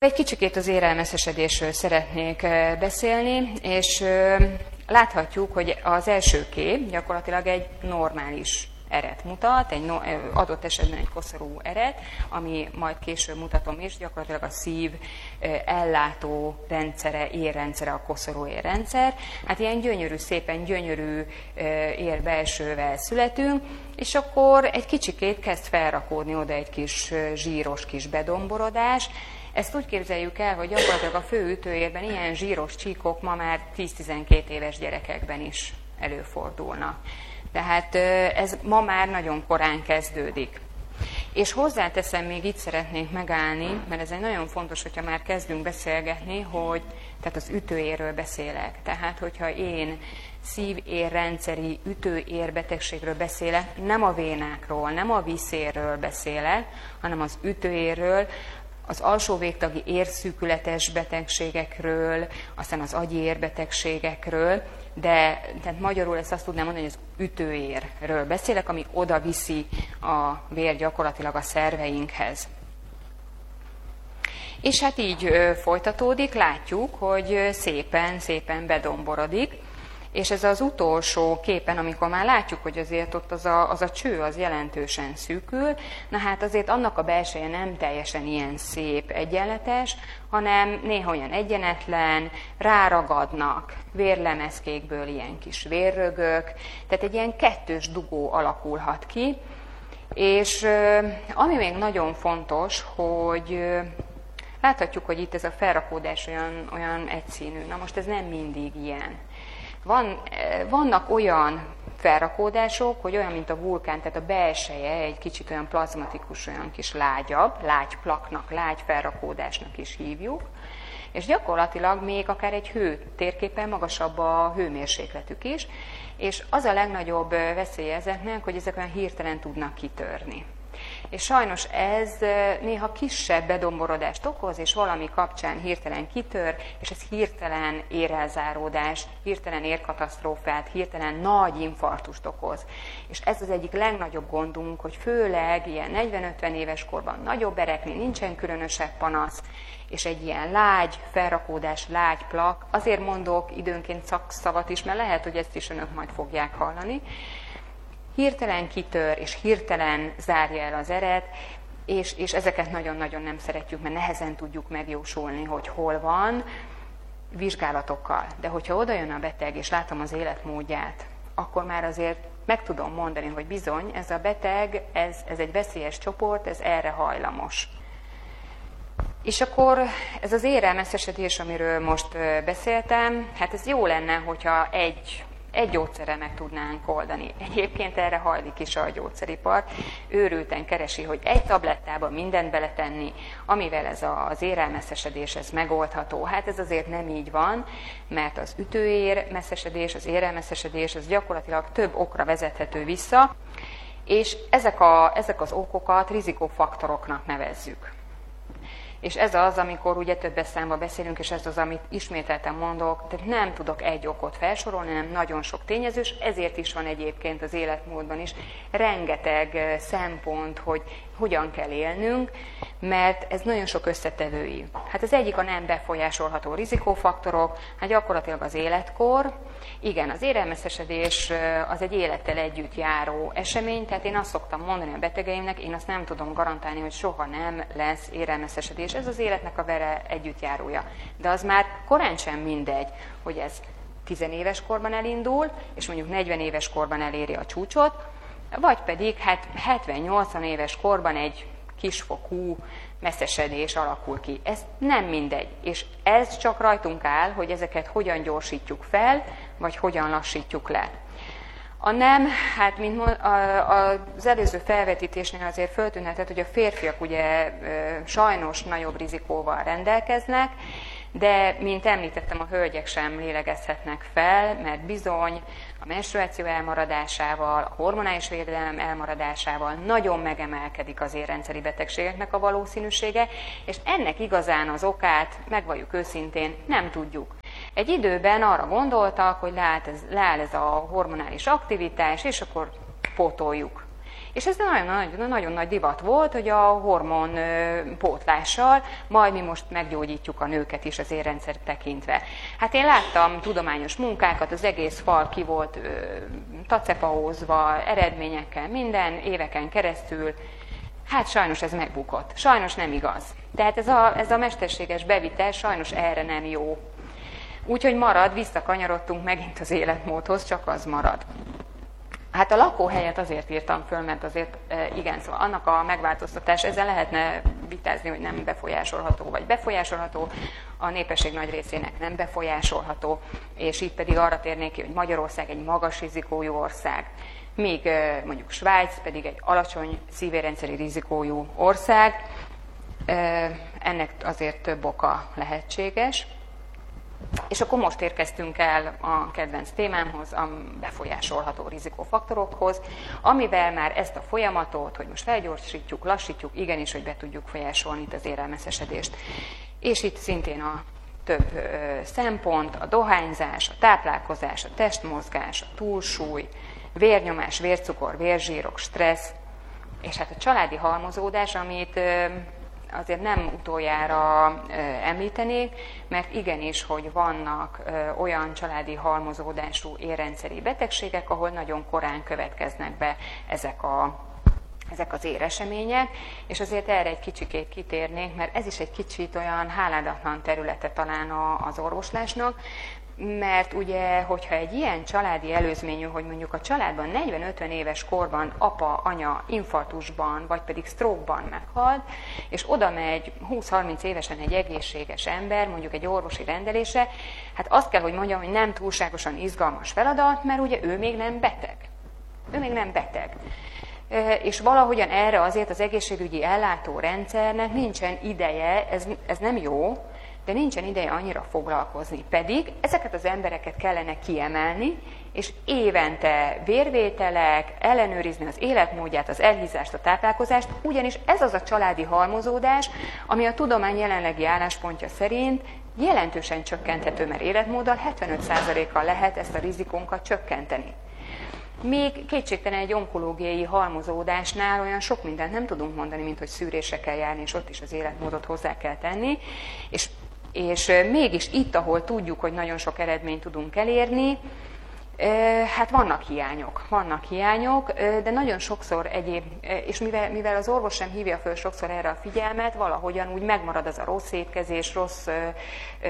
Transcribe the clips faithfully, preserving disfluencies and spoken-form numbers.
Egy kicsikét az érrelmeszesedésről szeretnék beszélni, és láthatjuk, hogy az első kép gyakorlatilag egy normális eret mutat, egy no, adott esetben egy koszorú eret, ami majd később mutatom is, gyakorlatilag a szív ellátó rendszere, érrendszere, a koszorú érrendszer. Hát ilyen gyönyörű, szépen gyönyörű érbelsővel születünk, és akkor egy kicsikét kezd felrakódni oda egy kis zsíros kis bedomborodás. Ezt úgy képzeljük el, hogy gyakorlatilag a fő ütőérben ilyen zsíros csíkok ma már tíz-tizenkét éves gyerekekben is előfordulnak. Tehát ez ma már nagyon korán kezdődik. És hozzáteszem, még itt szeretnék megállni, mert ez egy nagyon fontos, hogyha már kezdünk beszélgetni, hogy tehát az ütőérről beszélek. Tehát, hogyha én szív-érrendszeri ütőérbetegségről beszélek, nem a vénákról, nem a vízérről beszélek, hanem az ütőérről, az alsó végtagi érszűkületes betegségekről, aztán az agyi érbetegségekről, de tehát magyarul ezt azt tudnám mondani, hogy az ütőérről beszélek, ami oda viszi a vér gyakorlatilag a szerveinkhez. És hát így folytatódik, látjuk, hogy szépen, szépen bedomborodik, és ez az utolsó képen, amikor már látjuk, hogy azért ott az a, az a cső az jelentősen szűkül, na hát azért annak a belseje nem teljesen ilyen szép, egyenletes, hanem néha olyan egyenetlen, ráragadnak vérlemezkékből ilyen kis vérrögök, tehát egy ilyen kettős dugó alakulhat ki, és ami még nagyon fontos, hogy láthatjuk, hogy itt ez a felrakódás olyan, olyan egyszínű. Na most ez nem mindig ilyen. Van, vannak olyan felrakódások, hogy olyan, mint a vulkán, tehát a belseje egy kicsit olyan plazmatikus, olyan kis lágyabb, lágy plaknak, lágy felrakódásnak is hívjuk, és gyakorlatilag még akár egy hő térképen magasabb a hőmérsékletük is, és az a legnagyobb veszélye ezeknek, hogy ezek olyan hirtelen tudnak kitörni. És sajnos ez néha kisebb bedomborodást okoz, és valami kapcsán hirtelen kitör, és ez hirtelen érelzáródás, hirtelen érkatasztrófát, hirtelen nagy infarktust okoz. És ez az egyik legnagyobb gondunk, hogy főleg ilyen negyven-ötven éves korban nagyobb ereknél nincsen különösebb panasz, és egy ilyen lágy felrakódás, lágy plak, azért mondok időnként szakszavat is, mert lehet, hogy ezt is önök majd fogják hallani, hirtelen kitör, és hirtelen zárja el az eret, és, és ezeket nagyon-nagyon nem szeretjük, mert nehezen tudjuk megjósolni, hogy hol van, vizsgálatokkal. De hogyha oda jön a beteg, és látom az életmódját, akkor már azért meg tudom mondani, hogy bizony, ez a beteg, ez, ez egy veszélyes csoport, ez erre hajlamos. És akkor ez az érrelmeszesedés, amiről most beszéltem, hát ez jó lenne, hogyha egy Egy gyógyszerrel meg tudnánk oldani. Egyébként erre hajlik is a gyógyszeripar. Őrülten keresi, hogy egy tablettába mindent beletenni, amivel ez az érrelmeszesedés ez megoldható. Hát ez azért nem így van, mert az ütőérmeszesedés, az érrelmeszesedés, az gyakorlatilag több okra vezethető vissza, és ezek, a, ezek az okokat rizikófaktoroknak nevezzük. És ez az, amikor ugye többes számba beszélünk, és ez az, amit ismételten mondok, tehát nem tudok egy okot felsorolni, hanem nagyon sok tényezős, ezért is van egyébként az életmódban is rengeteg szempont, hogy hogyan kell élnünk, mert ez nagyon sok összetevői. Hát az egyik a nem befolyásolható rizikófaktorok, hát gyakorlatilag az életkor. Igen, az érrelmeszesedés az egy élettel együtt járó esemény, tehát én azt szoktam mondani a betegeimnek, én azt nem tudom garantálni, hogy soha nem lesz érrelmeszesedés. Ez az életnek a vele együttjárója. De az már korán sem mindegy, hogy ez tizenéves korban elindul, és mondjuk negyven éves korban eléri a csúcsot, vagy pedig hát hetven-nyolcvan éves korban egy kisfokú messzesedés alakul ki. Ez nem mindegy, és ez csak rajtunk áll, hogy ezeket hogyan gyorsítjuk fel, vagy hogyan lassítjuk le. A nem, hát mint az előző felvetítésnél azért föltűnhetett, hogy a férfiak ugye sajnos nagyobb rizikóval rendelkeznek, de, mint említettem, a hölgyek sem lélegezhetnek fel, mert bizony a menstruáció elmaradásával, a hormonális védelem elmaradásával nagyon megemelkedik az érrendszeri betegségeknek a valószínűsége, és ennek igazán az okát, megvalljuk őszintén, nem tudjuk. Egy időben arra gondoltak, hogy leáll ez, leáll ez a hormonális aktivitás, és akkor pótoljuk. És ez nagyon, nagyon nagy divat volt, hogy a hormon pótlással majd mi most meggyógyítjuk a nőket is az érrendszer tekintve. Hát én láttam tudományos munkákat, az egész fal ki volt tacepahózva, eredményekkel, minden, éveken keresztül. Hát sajnos ez megbukott. Sajnos nem igaz. Tehát ez a, ez a mesterséges bevitel sajnos erre nem jó. Úgyhogy marad, visszakanyarodtunk megint az életmódhoz, csak az marad. Hát a lakóhelyet azért írtam föl, mert azért igen, szóval annak a megváltoztatás, ezzel lehetne vitázni, hogy nem befolyásolható vagy befolyásolható, a népesség nagy részének nem befolyásolható, és itt pedig arra térnék ki, hogy Magyarország egy magas rizikójú ország, míg mondjuk Svájc pedig egy alacsony szívérrendszeri rizikójú ország, ennek azért több oka lehetséges. És akkor most érkeztünk el a kedvenc témámhoz, a befolyásolható rizikófaktorokhoz, amivel már ezt a folyamatot, hogy most felgyorsítjuk, lassítjuk, igenis, hogy be tudjuk folyásolni itt az élelmeszesedést. És itt szintén a több ö, szempont, a dohányzás, a táplálkozás, a testmozgás, a túlsúly, vérnyomás, vércukor, vérzsírok, stressz, és hát a családi halmozódás, amit ö, azért nem utoljára ö, említenék, mert igenis, hogy vannak ö, olyan családi halmozódású érrendszeri betegségek, ahol nagyon korán következnek be ezek, a, ezek az éresemények, és azért erre egy kicsikét kitérnék, mert ez is egy kicsit olyan háládatlan területe talán a, az orvoslásnak, mert ugye, hogyha egy ilyen családi előzményű, hogy mondjuk a családban negyven-ötven éves korban apa, anya infarktusban, vagy pedig stroke-ban meghalt, és oda megy húsz-harminc évesen egy egészséges ember, mondjuk egy orvosi rendelésre, hát azt kell, hogy mondjam, hogy nem túlságosan izgalmas feladat, mert ugye ő még nem beteg. Ő még nem beteg. És valahogyan erre azért az egészségügyi ellátórendszernek nincsen ideje, ez, ez nem jó, de nincsen ideje annyira foglalkozni. Pedig ezeket az embereket kellene kiemelni, és évente vérvételek, ellenőrizni az életmódját, az elhízást, a táplálkozást, ugyanis ez az a családi halmozódás, ami a tudomány jelenlegi álláspontja szerint jelentősen csökkenthető, mert életmóddal hetvenöt százalékkal lehet ezt a rizikónkat csökkenteni. Még kétségtelen egy onkológiai halmozódásnál olyan sok mindent nem tudunk mondani, mint hogy szűrésre kell járni, és ott is az életmódot hozzá kell tenni, és, és mégis itt, ahol tudjuk, hogy nagyon sok eredményt tudunk elérni, hát vannak hiányok, vannak hiányok, de nagyon sokszor egyéb, és mivel, mivel az orvos sem hívja föl sokszor erre a figyelmet, valahogyan úgy megmarad az a rossz étkezés, rossz ö, ö,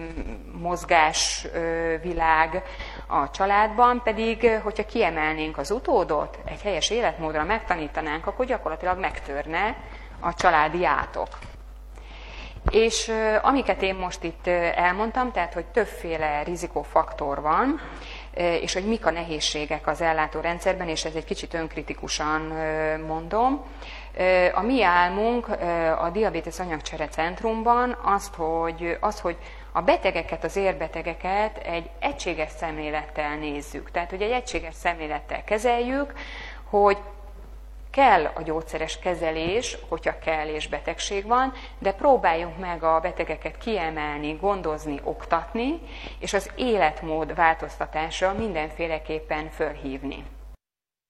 mozgásvilág a családban, pedig hogyha kiemelnénk az utódot, egy helyes életmódra megtanítanánk, akkor gyakorlatilag megtörne a családi átok. És amiket én most itt elmondtam, tehát hogy többféle rizikófaktor van, és hogy mik a nehézségek az ellátórendszerben, és ez egy kicsit önkritikusan mondom. A mi álmunk a Diabétesz Anyagcsere Centrumban azt, hogy, az, hogy a betegeket, az érbetegeket egy egységes szemlélettel nézzük. Tehát, hogy egy egységes szemlélettel kezeljük, hogy kell a gyógyszeres kezelés, hogyha kell és betegség van, de próbáljunk meg a betegeket kiemelni, gondozni, oktatni, és az életmód változtatásra mindenféleképpen fölhívni.